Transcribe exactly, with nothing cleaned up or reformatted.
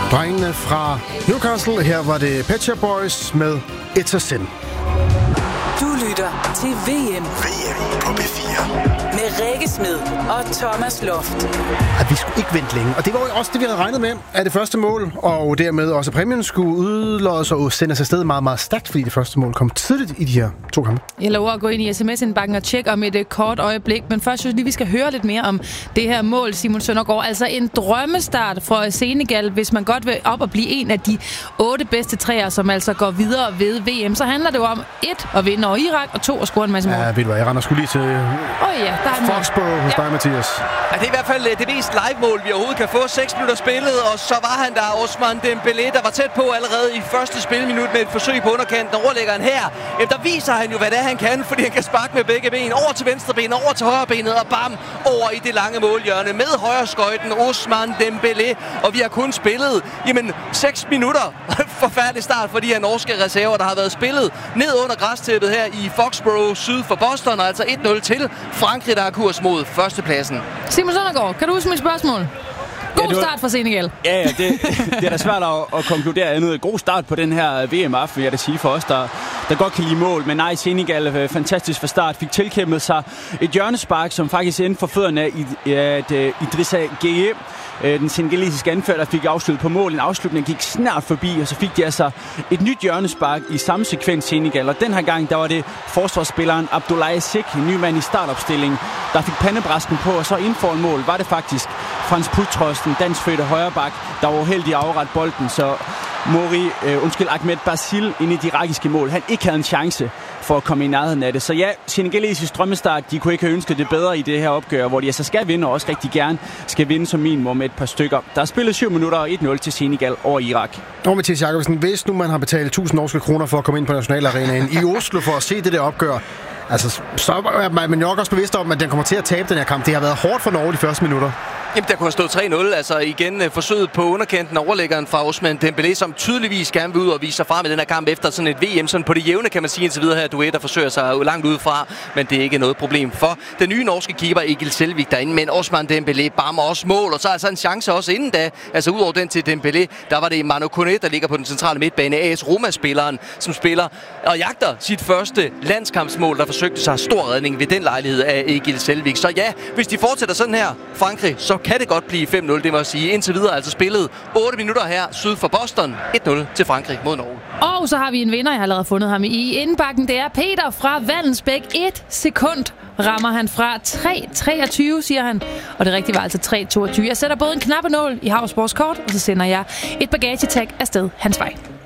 Drengene fra Newcastle. Her var det Pet Shop Boys med It's a Sin. Du lytter til V M. V M på B fire. Med Rikke Smed og Thomas Loft. At vi skulle ikke vente længe. Og det var jo også det, vi havde regnet med af det første mål. Og dermed også præmien skulle udlådes og sendes afsted meget, meget stærkt, fordi det første mål kom tidligt i de her to kampe. Jeg lover at gå ind i sms-indbakken og tjekke om et uh, kort øjeblik. Men først synes jeg lige, vi skal høre lidt mere om det her mål, Simon Søndergaard. Altså en drømmestart fra Senegal, hvis man godt vil op og blive en af de otte bedste træer, som altså går videre ved V M. Så handler det jo om et at vinde over Irak, og to at score en masse mål. Ja, ved du hvad, jeg render sgu lige til Åh oh, ja, der er Foxborough hos ja. dig, Mathias. Ja, det er i hvert fald det mest live-mål, vi overhovedet kan få. seks minutter spillet, og så var han der, Ousmane Dembélé, der var tæt på allerede i første spilminut med et forsøg på underkanten. Overlægger han her. Jamen, der viser han jo, hvad det er, han kan, fordi han kan sparke med begge ben. Over til venstre ben, over til højre benet, og bam, over i det lange målhjørne med højre skøjten, Ousmane Dembélé. Og vi har kun spillet, jamen, seks minutter. Forfærdelig start for de her norske reserver, der har været spillet ned under græstæppet her i Foxborough syd for Boston, og altså et nul til Frankrig, der har kurs mod førstepladsen. Simon Søndergaard, kan du huske mit spørgsmål? God ja, var... start for Senegal. Ja, ja det, det er da svært at, at konkludere andet. God start på den her V M-aften, vil jeg da sige for os, der, der godt kan lide mål. Men nej, Senegal fantastisk fra start. Fik tilkæmpet sig et hjørnespark, som faktisk endte for fødderne af at Idrissa Gueye. Den senegalesiske anfører fik afsluttet på mål. En afslutning gik snart forbi, og så fik de altså et nyt hjørnespark i samme sekvens Senegal. Og den her gang, der var det forsvarsspilleren Abdoulaye Seck, en ny mand i startopstillingen, der fik pandebræsken på, og så inden for en mål var det faktisk Frans Putros, den danskfødte højreback, der var uheldig at afrette bolden, så Mori, øh, undskyld, Ahmed Basil inde i de irakiske mål, han ikke havde en chance for at komme i nærheden af det. Så ja, senegalesisk drømmestart, de kunne ikke have ønsket det bedre i det her opgør, hvor de altså skal vinde, og også rigtig gerne skal vinde som minimum med et par stykker. Der er spillet syv minutter og et nul til Senegal over Irak. Og Mathias Jakobsen, hvis nu man har betalt tusind norske kroner for at komme ind på nationalarenaen i Oslo for at se det der opgør, altså, så er man nok også bevidst om, at den kommer til at tabe den her kamp. Det har været hårdt for Norge de første minutter. Jamen, der kunne have stået tre nul. Altså igen uh, forsøget på underkanten overlæggeren fra Ousmane Dembélé, som tydeligvis gerne vil ud og vise sig frem i den her kamp efter sådan et V M. Sådan på det jævne, kan man sige indtil videre her. Duet, der forsøger sig langt udefra, men det er ikke noget problem for den nye norske keeper Egil Selvik derinde. Men Ousmane Dembélé bammer også mål, og så er altså en chance også inden da. Altså udover den til Dembélé, der var det Manu Kone, der ligger på den centrale midtbane. A S Roma-spilleren, som spiller og jagter sit første landskampsmål, der forsøgte sig stor redning ved den lejlighed af Egil Selvik. Så ja, hvis de fortsætter sådan her, Frankrig, så kan det godt blive fem nul, det må jeg sige. Indtil videre altså spillet otte minutter her syd for Boston. et nul til Frankrig mod Norge. Og så har vi en vinder, jeg har allerede fundet ham i indbakken. Det er Peter fra Vallensbæk. Et sekund rammer han fra tre treogtyve, siger han. Og det rigtige var altså tre toogtyve. Jeg sætter både en knappenål i Havsborgs kort, og så sender jeg et bagagetag afsted hans vej.